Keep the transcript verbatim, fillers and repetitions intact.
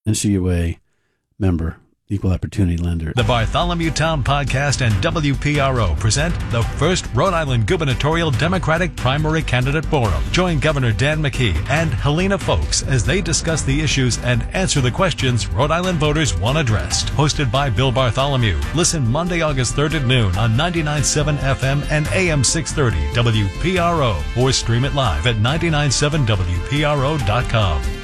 N C U A member, equal opportunity lender. The Bartholomew Town Podcast and W P R O present the first Rhode Island Gubernatorial Democratic Primary Candidate Forum. Join Governor Dan McKee and Helena Folks as they discuss the issues and answer the questions Rhode Island voters want addressed. Hosted by Bill Bartholomew. Listen Monday, August third at noon on ninety-nine point seven F M and A M six thirty W P R O, or stream it live at nine nine seven W P R O dot com.